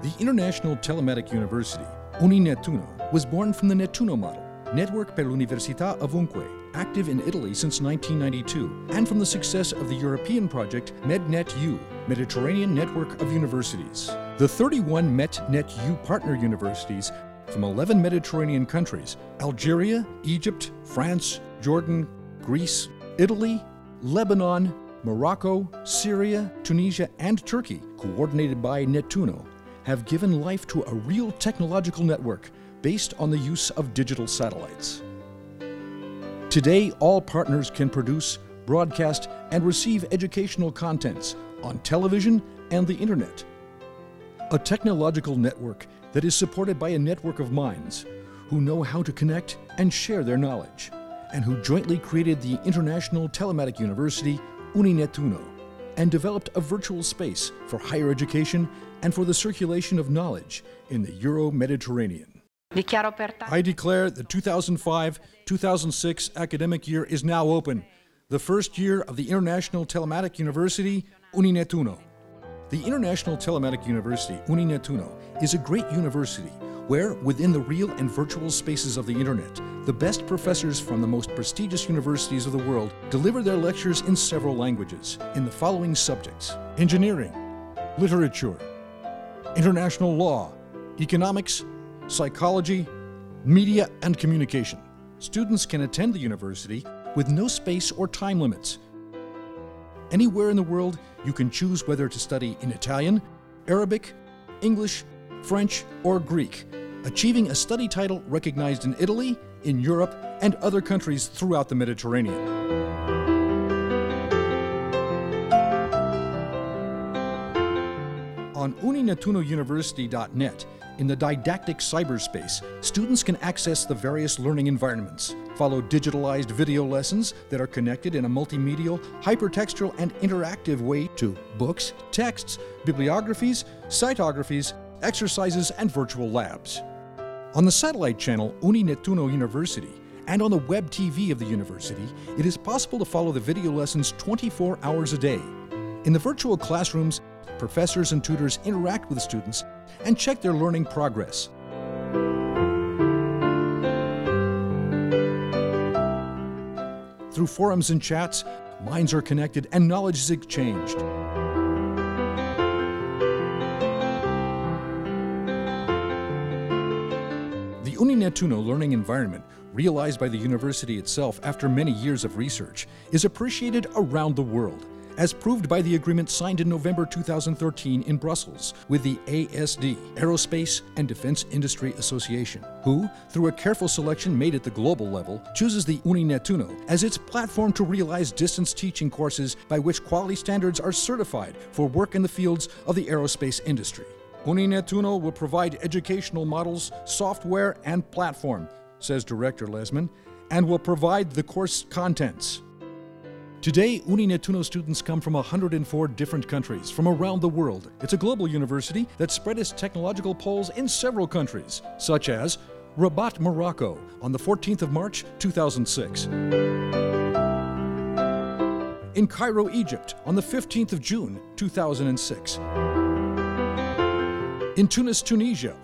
The International Telematic University, UniNettuno, was born from the Nettuno model, Network per l'Università Ovunque, active in Italy since 1992, and from the success of the European project MedNetU, Mediterranean Network of Universities. The 31 MedNetU partner universities from 11 Mediterranean countries, Algeria, Egypt, France, Jordan, Greece, Italy, Lebanon, Morocco, Syria, Tunisia, and Turkey, coordinated by Nettuno, have given life to a real technological network based on the use of digital satellites. Today, all partners can produce, broadcast, and receive educational contents on television and the internet. A technological network that is supported by a network of minds who know how to connect and share their knowledge, and who jointly created the International Telematic University, UniNettuno, and developed a virtual space for higher education and for the circulation of knowledge in the Euro-Mediterranean. I declare the 2005-2006 academic year is now open, the first year of the International Telematic University, UniNettuno. The International Telematic University, UniNettuno, is a great university where, within the real and virtual spaces of the internet, the best professors from the most prestigious universities of the world deliver their lectures in several languages in the following subjects: engineering, literature, international law, economics, psychology, media, and communication. Students can attend the university with no space or time limits. Anywhere in the world, you can choose whether to study in Italian, Arabic, English, French, or Greek, achieving a study title recognized in Italy, in Europe, and other countries throughout the Mediterranean. On uninettunouniversity.net, in the didactic cyberspace, students can access the various learning environments, follow digitalized video lessons that are connected in a multimedia, hypertextual, and interactive way to books, texts, bibliographies, cytographies, exercises, and virtual labs. On the satellite channel UniNettuno University and on the web TV of the university, it is possible to follow the video lessons 24 hours a day. In the virtual classrooms, professors and tutors interact with students and check their learning progress. Through forums and chats, minds are connected and knowledge is exchanged. The UniNettuno learning environment, realized by the university itself after many years of research, is appreciated around the world, as proved by the agreement signed in November 2013 in Brussels with the ASD, Aerospace and Defense Industry Association, who, through a careful selection made at the global level, chooses the UniNettuno as its platform to realize distance teaching courses by which quality standards are certified for work in the fields of the aerospace industry. UniNettuno will provide educational models, software, and platform, says Director Lesman, and will provide the course contents. Today, UniNettuno students come from 104 different countries from around the world. It's a global university that spread its technological poles in several countries, such as Rabat, Morocco, on the 14th of March, 2006. In Cairo, Egypt, on the 15th of June, 2006. In Tunis, Tunisia,